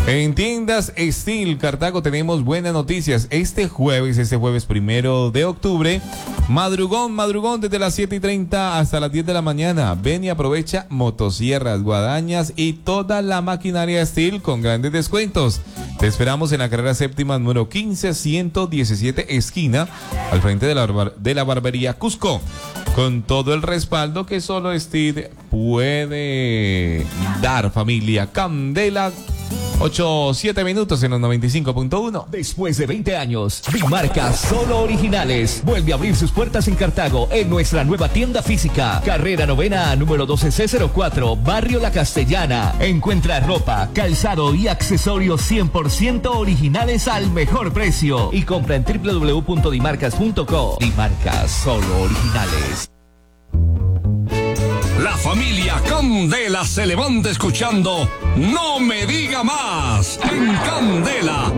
En tiendas Steel Cartago tenemos buenas noticias. Este jueves 1 de octubre, madrugón desde las 7:30 hasta las 10 de la mañana. Ven y aprovecha motosierras, guadañas y toda la maquinaria Steel con grandes descuentos. Te esperamos en la carrera séptima número 15117 esquina, al frente de la barbería Cusco. Con todo el respaldo que solo Steel puede dar, familia. Candela. 7 minutos en los 95.1. Después de 20 años, Dimarca Solo Originales vuelve a abrir sus puertas en Cartago en nuestra nueva tienda física. Carrera Novena, número 12C04, Barrio La Castellana. Encuentra ropa, calzado y accesorios 100% originales al mejor precio. Y compra en www.dimarcas.co. Dimarca Solo Originales. La familia Candela se levanta escuchando No Me Diga Más en Candela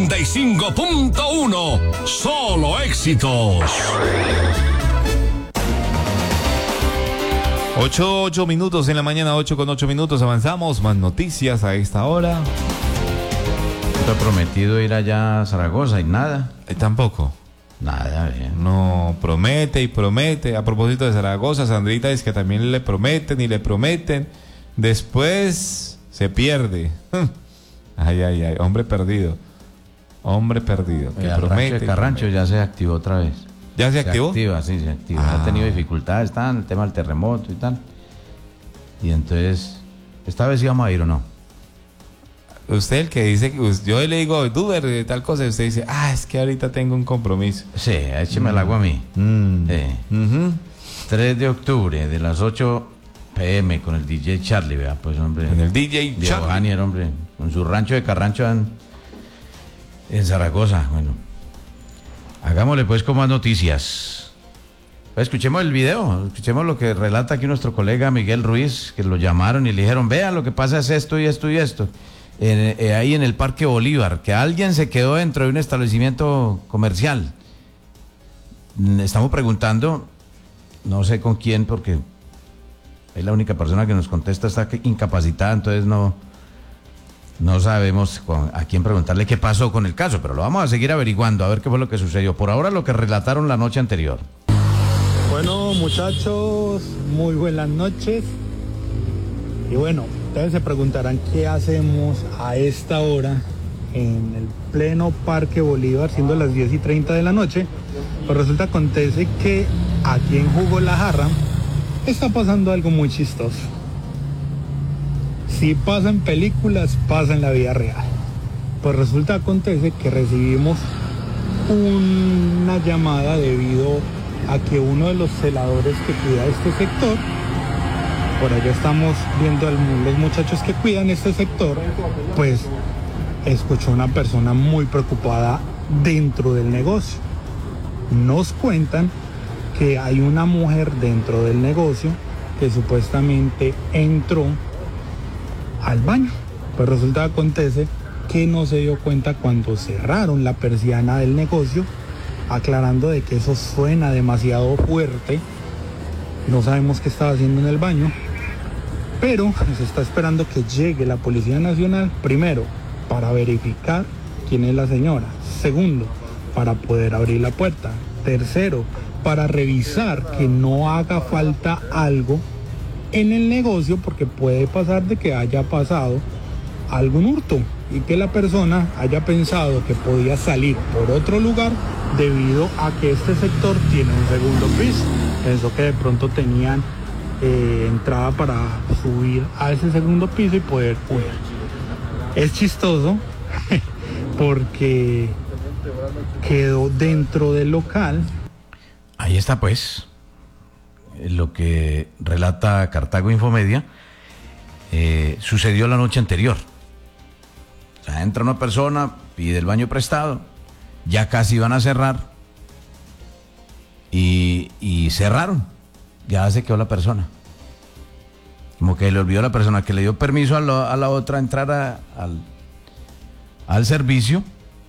95.1. Solo éxitos. 8 minutos en la mañana, 8:08. Avanzamos. Más noticias a esta hora. Está prometido ir allá a Zaragoza y nada. Tampoco. Nada, bien. No, promete y promete. A propósito de Zaragoza, Sandrita es que también le prometen y le prometen. Después se pierde. Ay, hombre perdido. Hombre perdido. Que promete. El Carrancho ya se activó otra vez. ¿Ya se activó? Se activa. Ha tenido dificultades, está en el tema del terremoto y tal. Y entonces, ¿esta vez íbamos a ir o no? Usted el que dice, yo le digo, Duber, tal cosa, y usted dice, es que ahorita tengo un compromiso. Sí, écheme el agua a mí. 3 de octubre, de las 8 p.m. con el DJ Charlie, vea, pues hombre. Con el DJ Charlie. Janier, hombre, con su rancho de Carrancho en Zaragoza. Bueno, hagámosle pues con más noticias. Pues escuchemos el video, escuchemos lo que relata aquí nuestro colega Miguel Ruiz, que lo llamaron y le dijeron, vea, lo que pasa es esto y esto y esto. Ahí en el Parque Bolívar, que alguien se quedó dentro de un establecimiento comercial. Estamos preguntando, no sé con quién, porque es la única persona que nos contesta está incapacitada, entonces no sabemos a quién preguntarle qué pasó con el caso, pero lo vamos a seguir averiguando, a ver qué fue lo que sucedió. Por ahora lo que relataron la noche anterior. Bueno, muchachos, muy buenas noches. Y bueno, ustedes se preguntarán qué hacemos a esta hora en el pleno Parque Bolívar, siendo las 10:30 de la noche. Pues acontece que aquí en Jugo La Jarra está pasando algo muy chistoso. Si pasa en películas, pasa en la vida real. Pues acontece que recibimos una llamada debido a que uno de los celadores que cuida este sector, por allá estamos viendo a los muchachos que cuidan este sector, pues escuchó una persona muy preocupada dentro del negocio. Nos cuentan que hay una mujer dentro del negocio que supuestamente entró al baño. Pues acontece que no se dio cuenta cuando cerraron la persiana del negocio, aclarando de que eso suena demasiado fuerte. No sabemos qué estaba haciendo en el baño, pero se está esperando que llegue la Policía Nacional, primero, para verificar quién es la señora. Segundo, para poder abrir la puerta. Tercero, para revisar que no haga falta algo en el negocio, porque puede pasar de que haya pasado algún hurto y que la persona haya pensado que podía salir por otro lugar debido a que este sector tiene un segundo piso. Pensó que de pronto tenían entrada para subir a ese segundo piso y poder huir. Es chistoso porque quedó dentro del local. Ahí está pues lo que relata Cartago Infomedia. Sucedió la noche anterior. O sea, entra una persona, pide el baño prestado, ya casi van a cerrar y cerraron. Ya se quedó la persona. Como que le olvidó a la persona que le dio permiso a la otra entrar al servicio,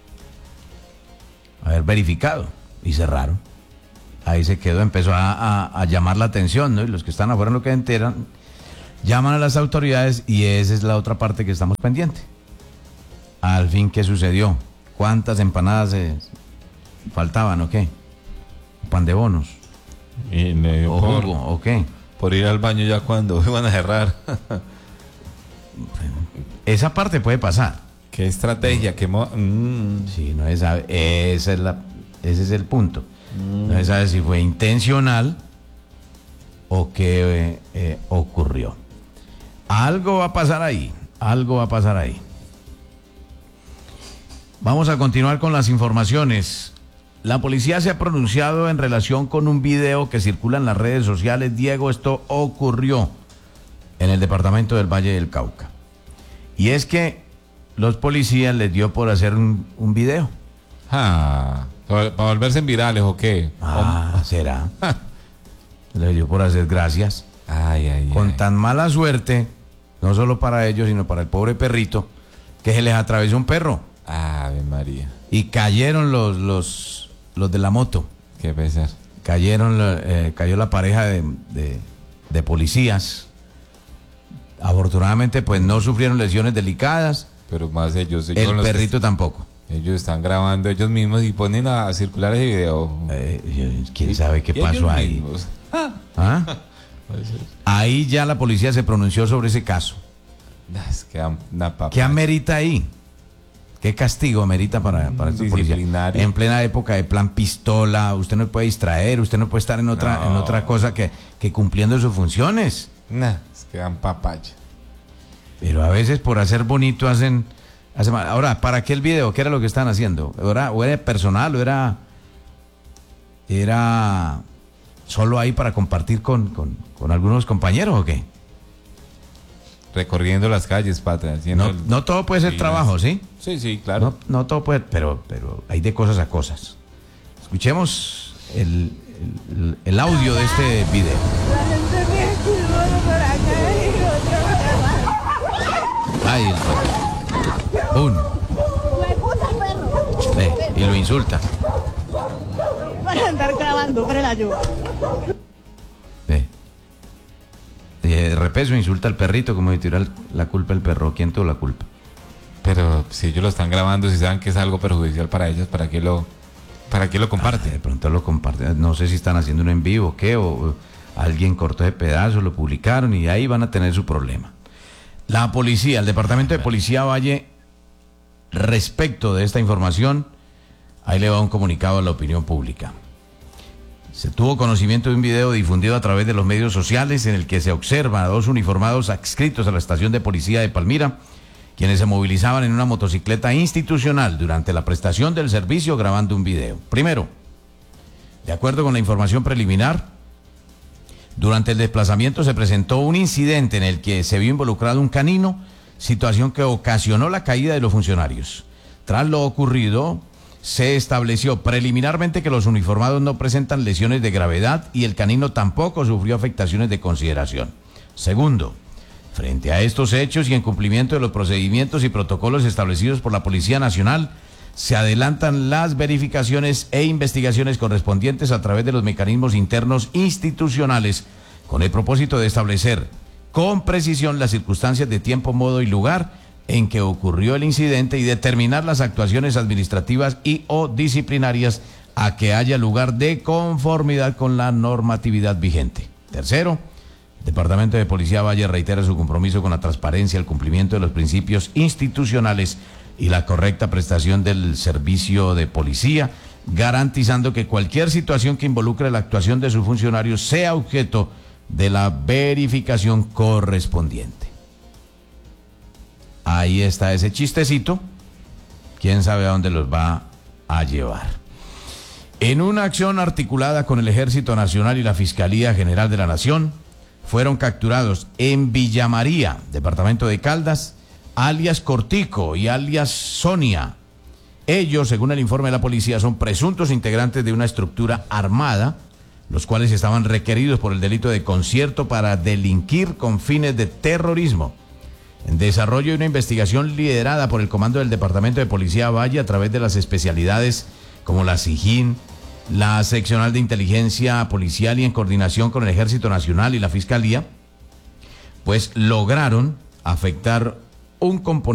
haber verificado, y cerraron. Ahí se quedó, empezó a llamar la atención, ¿no? Y los que están afuera, lo que enteran, llaman a las autoridades, y esa es la otra parte que estamos pendientes. Al fin, ¿qué sucedió? ¿Cuántas empanadas faltaban o qué? ¿Pan de bonos? Y me dio ¿O jugo o qué? por ir al baño ya cuando iban a cerrar. Esa parte puede pasar. ¿Qué estrategia? Sí, no se sabe. Ese es el punto. No se sabe si fue intencional o qué ocurrió. Algo va a pasar ahí. Algo va a pasar ahí. Vamos a continuar con las informaciones. La policía se ha pronunciado en relación con un video que circula en las redes sociales. Diego, esto ocurrió en el departamento del Valle del Cauca. Y es que los policías les dio por hacer un video. ¿Para volverse virales o qué? ¿Será? Les dio por hacer gracias. Con tan mala suerte, no solo para ellos, sino para el pobre perrito, que se les atravesó un perro. Ave María. Y cayeron los de la moto. Qué pesar. Cayó la pareja de policías. Afortunadamente, pues no sufrieron lesiones delicadas. Pero más ellos el perrito tampoco. Ellos están grabando ellos mismos y ponen a circular ese video. ¿Quién sabe qué pasó ahí? Ahí ya la policía se pronunció sobre ese caso. Es que una papa. ¿Qué amerita ahí? ¿Qué castigo amerita para estos policías? En plena época de plan pistola, usted no puede distraer, usted no puede estar en otra cosa que cumpliendo sus funciones. Es que dan papaya. Pero a veces por hacer bonito hacen mal. Ahora, ¿para qué el video? ¿Qué era lo que estaban haciendo? ¿O era personal o era solo ahí para compartir con algunos compañeros o qué? Recorriendo las calles, Patria. No todo puede ser trabajo, ¿sí? Sí, claro. No todo puede, pero hay de cosas a cosas. Escuchemos el audio de este video. Ay, y lo insulta. Para andar grabando para la ayuda. De repeso insulta al perrito como si tirara la culpa al perro. ¿Quién tuvo la culpa? Pero si ellos lo están grabando, si saben que es algo perjudicial para ellos, ¿para qué lo comparten? De pronto lo comparten. No sé si están haciendo un en vivo o qué, o alguien cortó ese pedazo, lo publicaron y ahí van a tener su problema. La policía, el departamento de Policía Valle, respecto de esta información, ahí le va un comunicado a la opinión pública. Se tuvo conocimiento de un video difundido a través de los medios sociales en el que se observa a dos uniformados adscritos a la estación de policía de Palmira, quienes se movilizaban en una motocicleta institucional durante la prestación del servicio grabando un video. Primero, de acuerdo con la información preliminar, durante el desplazamiento se presentó un incidente en el que se vio involucrado un canino, situación que ocasionó la caída de los funcionarios. Tras lo ocurrido, se estableció preliminarmente que los uniformados no presentan lesiones de gravedad y el canino tampoco sufrió afectaciones de consideración. Segundo, frente a estos hechos y en cumplimiento de los procedimientos y protocolos establecidos por la Policía Nacional, se adelantan las verificaciones e investigaciones correspondientes a través de los mecanismos internos institucionales con el propósito de establecer con precisión las circunstancias de tiempo, modo y lugar en que ocurrió el incidente y determinar las actuaciones administrativas y o disciplinarias a que haya lugar de conformidad con la normatividad vigente. Tercero, el Departamento de Policía Valle reitera su compromiso con la transparencia, el cumplimiento de los principios institucionales y la correcta prestación del servicio de policía, garantizando que cualquier situación que involucre la actuación de sus funcionarios sea objeto de la verificación correspondiente. Ahí está ese chistecito. Quién sabe a dónde los va a llevar. En una acción articulada con el Ejército Nacional y la Fiscalía General de la Nación, fueron capturados en Villa María, departamento de Caldas, alias Cortico y alias Sonia. Ellos, según el informe de la policía, son presuntos integrantes de una estructura armada, los cuales estaban requeridos por el delito de concierto para delinquir con fines de terrorismo. En desarrollo de una investigación liderada por el comando del Departamento de Policía Valle a través de las especialidades como la SIJIN, la Seccional de Inteligencia Policial y en coordinación con el Ejército Nacional y la Fiscalía, pues lograron afectar un componente